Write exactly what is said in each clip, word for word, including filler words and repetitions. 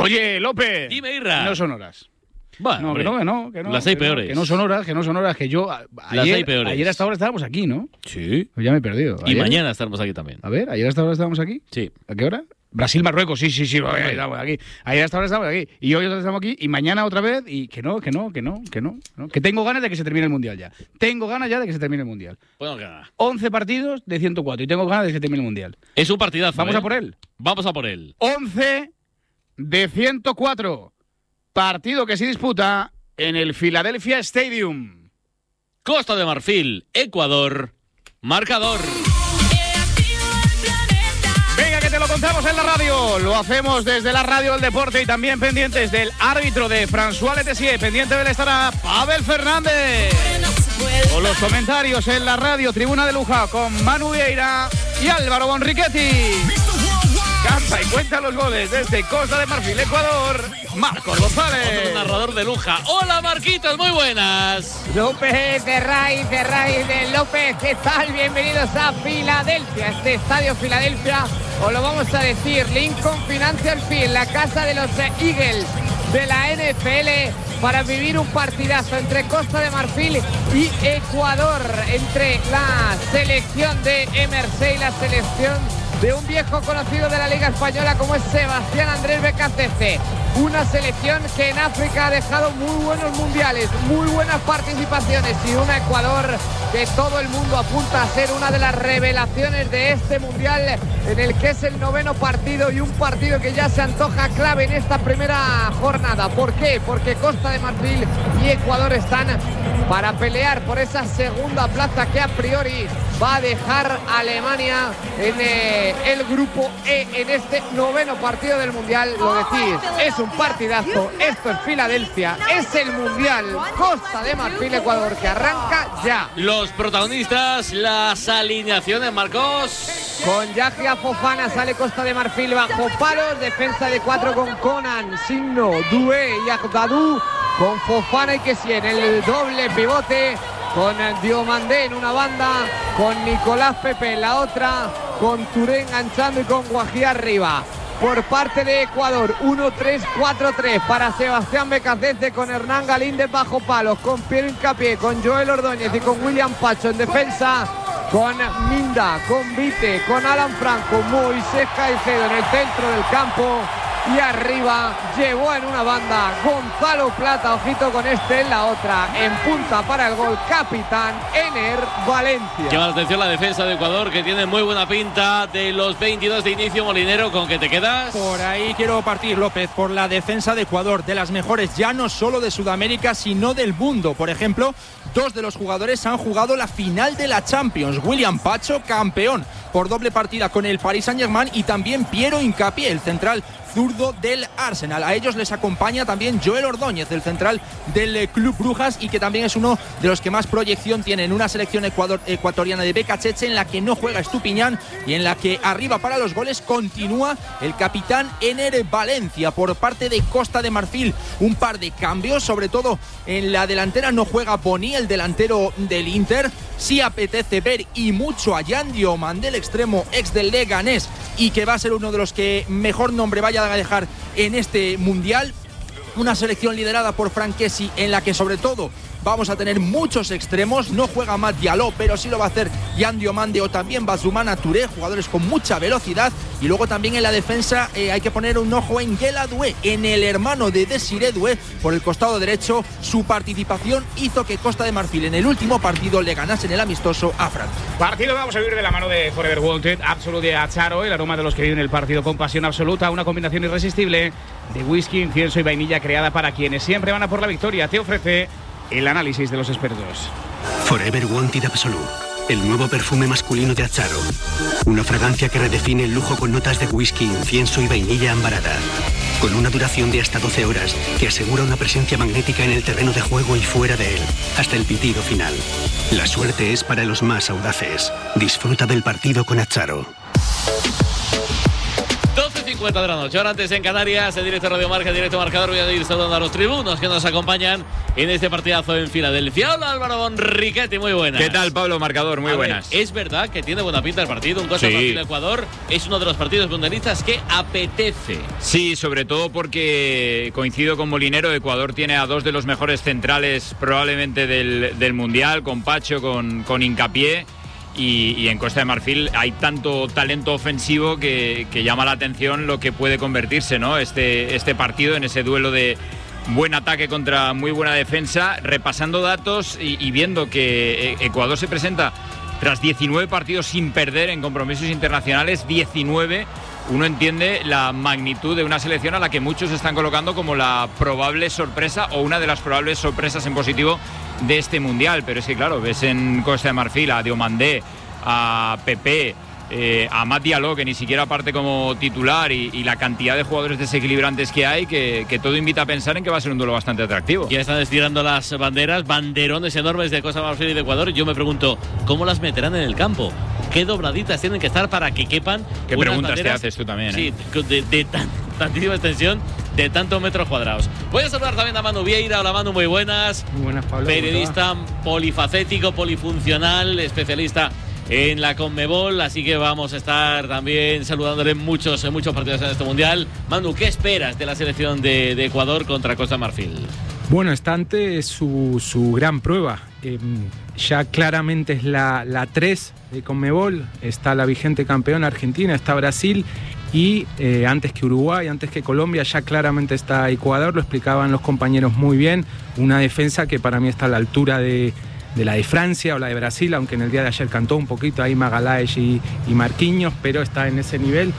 Oye, López. Dime, Irra. No son horas. Bueno, no, hombre, que no, que no, que no. Las hay que no, peores. que no son horas, que no son horas, que yo... a- Las ayer, hay peores. Ayer a esta hora estábamos aquí, ¿no? Sí. Pues ya me he perdido. Y Ayer- mañana estaremos aquí también. A ver, ayer a esta hora estábamos aquí. Sí. ¿A qué hora? Brasil-Marruecos, sí, sí, sí, ayer estamos aquí. Ayer hasta ahora estamos aquí. Y hoy otra vez estamos aquí. Y mañana otra vez. Y que no, que no, que no, que no, no. Que tengo ganas de que se termine el Mundial ya. Tengo ganas ya de que se termine el Mundial. Bueno, que nada. once partidos de ciento cuatro. Y tengo ganas de que se termine el Mundial. Es un partidazo. Vamos ¿eh? a por él. Vamos a por él. once de ciento cuatro. Partido que se disputa en el Philadelphia Stadium. Costa de Marfil, Ecuador. Marcador. Venga, que te lo contamos en la radio. Lo hacemos desde la radio del deporte y también pendientes del árbitro de François Letessier. Pendiente del estará Pavel Fernández. Con los comentarios en la radio Tribuna de Luja con Manu Vieira y Álvaro Bonrichetti. Canta y cuenta los goles desde Costa de Marfil, Ecuador, Marcos González. Otro narrador de Luja. Hola, Marquitos, muy buenas. López de Ray, de Ray de López, ¿qué tal? Bienvenidos a Filadelfia, este estadio Filadelfia, os lo vamos a decir, Lincoln Financial Field, la casa de los Eagles de la N F L, para vivir un partidazo entre Costa de Marfil y Ecuador, entre la selección de M R C y la selección de un viejo conocido de la Liga Española como es Sebastián Andrés Becasese. Una selección que en África ha dejado muy buenos mundiales, muy buenas participaciones y un Ecuador que todo el mundo apunta a ser una de las revelaciones de este mundial, en el que es el noveno partido y un partido que ya se antoja clave en esta primera jornada. ¿Por qué? Porque Costa de Marfil y Ecuador están para pelear por esa segunda plaza que a priori va a dejar a Alemania en eh, el grupo E en este noveno partido del mundial. Lo decís, es un partidazo, esto es Filadelfia, es el mundial. Costa de Marfil, Ecuador, que arranca ya. Los protagonistas, las alineaciones, Marcos. Con Yahya Fofana sale Costa de Marfil bajo palos, defensa de cuatro con Conan, Signo, Doué y Agdadou, con Fofana y Kessie en el doble pivote, con Diomandé en una banda, con Nicolás Pepe en la otra, con Touré enganchando y con Guají arriba. Por parte de Ecuador, uno tres cuatro tres para Sebastián Becasese, con Hernán Galíndez bajo palos, con Piero Hincapié, con Joel Ordóñez y con William Pacho en defensa, con Minda, con Vite, con Alan Franco, Moisés Caicedo en el centro del campo. Y arriba llevó en una banda Gonzalo Plata, ojito con este en la otra, en punta para el gol, capitán Ener Valencia. Llama la atención la defensa de Ecuador, que tiene muy buena pinta. De los veintidós de inicio, Molinero, ¿con qué te quedas? Por ahí quiero partir, López, por la defensa de Ecuador, de las mejores ya no solo de Sudamérica, sino del mundo. Por ejemplo, dos de los jugadores han jugado la final de la Champions. William Pacho, campeón por doble partida con el Paris Saint-Germain, y también Piero Hincapié, el central zurdo del Arsenal. A ellos les acompaña también Joel Ordóñez, el central del Club Brujas, y que también es uno de los que más proyección tiene en una selección ecuador, ecuatoriana de Becasese, en la que no juega Estupiñán y en la que arriba para los goles continúa el capitán Ener Valencia. Por parte de Costa de Marfil, un par de cambios, sobre todo en la delantera no juega Boni, el delantero del Inter. Sí apetece ver y mucho a Yan Diomandé, el extremo ex del Leganés, y que va a ser uno de los que mejor nombre vaya a dejar en este mundial. Una selección liderada por Franck Kessie, en la que sobre todo vamos a tener muchos extremos. No juega Matt Diallo, pero sí lo va a hacer Yan Diomandé o también Bazumana Touré, jugadores con mucha velocidad. Y luego también en la defensa eh, hay que poner un ojo en Guela Doué, en el hermano de Desiré Doué, por el costado derecho. Su participación hizo que Costa de Marfil en el último partido le ganase en el amistoso a Francia. Partido vamos a vivir de la mano de Forever Wanted, Absolute de Acharo, el aroma de los que viven el partido con pasión absoluta, una combinación irresistible de whisky, incienso y vainilla, creada para quienes siempre van a por la victoria. Te ofrece el análisis de los expertos. Forever Wanted Absolute, el nuevo perfume masculino de Acharo. Una fragancia que redefine el lujo con notas de whisky, incienso y vainilla ambarada. Con una duración de hasta doce horas que asegura una presencia magnética en el terreno de juego y fuera de él, hasta el pitido final. La suerte es para los más audaces. Disfruta del partido con Acharo. doce cincuenta de la noche. Ahora antes en Canarias, en directo Radio Marca, en directo Marcador, voy a ir saludando a los tribunos que nos acompañan en este partidazo en Filadelfia. Hola Álvaro Bonriquetti, muy buenas. ¿Qué tal, Pablo Marcador? Muy a buenas. Ver, es verdad que tiene buena pinta el partido, un Costa de Marfil Ecuador es uno de los partidos mundialistas que apetece. Sí, sobre todo porque coincido con Molinero, Ecuador tiene a dos de los mejores centrales probablemente del, del Mundial, con Pacho, con, con Hincapié. Y, y en Costa de Marfil hay tanto talento ofensivo que, que llama la atención lo que puede convertirse, ¿no? Este, este partido en ese duelo de buen ataque contra muy buena defensa. Repasando datos y, y viendo que Ecuador se presenta tras diecinueve partidos sin perder en compromisos internacionales, diecinueve, uno entiende la magnitud de una selección a la que muchos están colocando como la probable sorpresa o una de las probables sorpresas en positivo de este Mundial. Pero es que claro, ves en Costa de Marfil a Diomandé, a Pepe, eh, a Mat Diallo, que ni siquiera parte como titular, y, y la cantidad de jugadores desequilibrantes que hay, que, que todo invita a pensar en que va a ser un duelo bastante atractivo. Ya están estirando las banderas, banderones enormes de Costa de Marfil y de Ecuador. Yo me pregunto, ¿cómo las meterán en el campo? ¿Qué dobladitas tienen que estar para que quepan? ¿Qué preguntas banderas? Te haces tú también? Sí, ¿eh? de, de tan, tantísima extensión, de tantos metros cuadrados. Voy a saludar también a Manu Vieira. Hola Manu, muy buenas. Muy buenas, Pablo. Periodista polifacético, polifuncional, especialista en la Conmebol, así que vamos a estar también saludándole en muchos, en muchos partidos en este Mundial. Manu, ¿qué esperas de la selección de, de Ecuador contra Costa de Marfil? Bueno, está ante su, su gran prueba. Eh, ya claramente es la, la tres de Conmebol. Está la vigente campeona Argentina, está Brasil y eh, antes que Uruguay, antes que Colombia, ya claramente está Ecuador. Lo explicaban los compañeros muy bien. Una defensa que para mí está a la altura de, de la de Francia o la de Brasil, aunque en el día de ayer cantó un poquito ahí Magalhães y, y Marquinhos, pero está en ese nivel.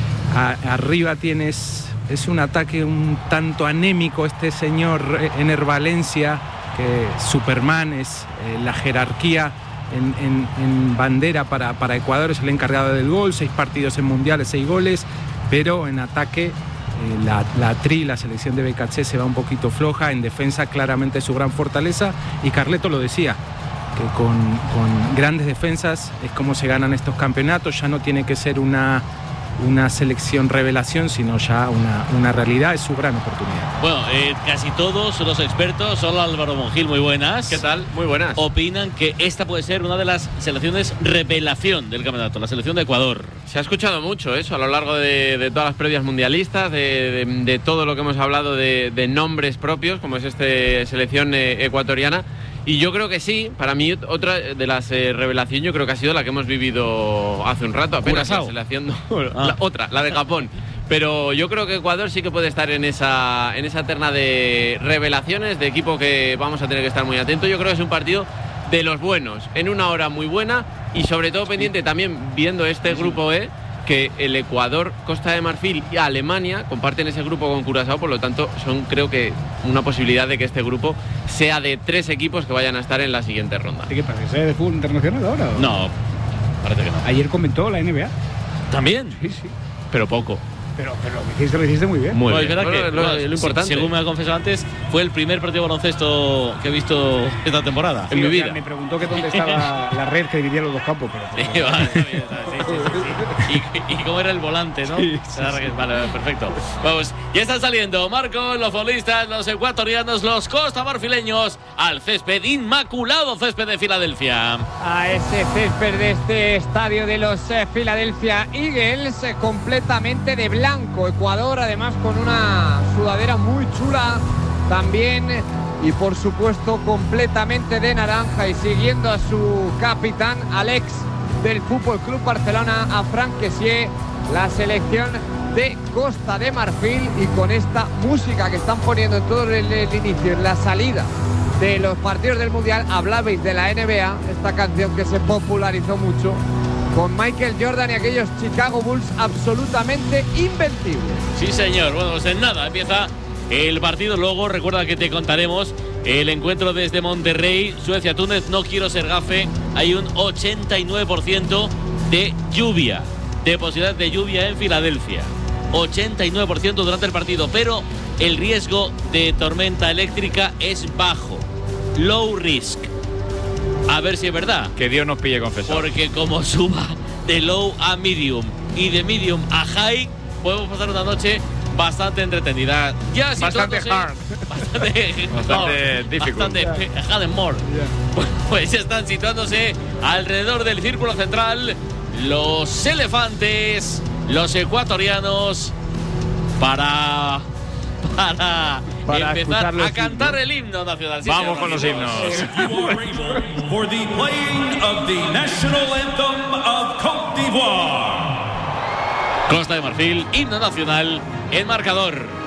A, arriba tienes... Es un ataque un tanto anémico este señor Ener Valencia, que Superman es eh, la jerarquía en, en, en bandera para, para Ecuador, es el encargado del gol, seis partidos en mundiales, seis goles, pero en ataque eh, la, la tri, la selección de B K C se va un poquito floja, en defensa claramente es su gran fortaleza, y Carleto lo decía, que con, con grandes defensas es como se ganan estos campeonatos, ya no tiene que ser una... una selección revelación, sino ya una, una realidad, es su gran oportunidad. Bueno, eh, casi todos los expertos, solo Álvaro Monjil, muy buenas. ¿Qué tal? Muy buenas. Opinan que esta puede ser una de las selecciones revelación del campeonato, la selección de Ecuador. Se ha escuchado mucho eso a lo largo de, de todas las previas mundialistas, de, de, de todo lo que hemos hablado de, de nombres propios, como es esta selección eh, ecuatoriana. Y yo creo que sí, para mí otra de las eh, revelaciones yo creo que ha sido la que hemos vivido hace un rato apenas. La selección, no, ah. la, otra, la de Japón. Pero yo creo que Ecuador sí que puede estar en esa, en esa terna de revelaciones, de equipo que vamos a tener que estar muy atentos. Yo creo que es un partido de los buenos, en una hora muy buena y sobre todo pendiente también viendo este grupo E, que el Ecuador, Costa de Marfil y Alemania comparten ese grupo con Curazao, por lo tanto son creo que una posibilidad de que este grupo sea de tres equipos que vayan a estar en la siguiente ronda. ¿Qué pasa? ¿Es de fútbol internacional ahora? ¿O? No, parece que no. Ayer comentó la N B A. ¿También? Sí, sí. Pero poco. Pero, pero lo hiciste, lo hiciste muy bien. Muy bueno, bien. Es verdad bueno, que, lo, bueno, lo, lo importante. Según me ha confesado antes, fue el primer partido de baloncesto que he visto esta temporada, sí, en mi vida. vida. Me preguntó que dónde estaba la red que dividía los dos campos. Pero, sí, vale, bien, sí, sí, sí, sí. Y, y cómo era el volante, ¿no? Sí, sí, vale, vale, perfecto. Vamos, ya están saliendo Marco, los futbolistas, los ecuatorianos, los costamarfileños al césped, inmaculado césped de Filadelfia. A ese césped de este estadio de los eh, Philadelphia Eagles, eh, completamente de blanco. Ecuador además con una sudadera muy chula también, y por supuesto completamente de naranja, y siguiendo a su capitán Alex del Fútbol Club Barcelona, a Franck Kessié, la selección de Costa de Marfil, y con esta música que están poniendo en todo el, el inicio, en la salida de los partidos del Mundial. Hablabais de la N B A, esta canción que se popularizó mucho con Michael Jordan y aquellos Chicago Bulls absolutamente invencibles. Sí, señor. Bueno, pues en nada empieza el partido. Luego recuerda que te contaremos el encuentro desde Monterrey, Suecia-Túnez. No quiero ser gafe, hay un ochenta y nueve por ciento de lluvia, de posibilidad de lluvia en Filadelfia. ochenta y nueve por ciento durante el partido, pero el riesgo de tormenta eléctrica es bajo. Low risk. A ver si es verdad. Que Dios nos pille confesado. Porque como suba de low a medium y de medium a high, podemos pasar una noche bastante entretenida. Ya bastante hard. Bastante, bastante no, difficult. Bastante hard and more. Yeah. Pues están situándose alrededor del círculo central los elefantes, los ecuatorianos, para, para, para empezar a cantar el himno nacional. Sí, vamos con los himnos. For the playing of the national anthem of Côte d'Ivoire. Costa de Marfil, himno nacional, el marcador.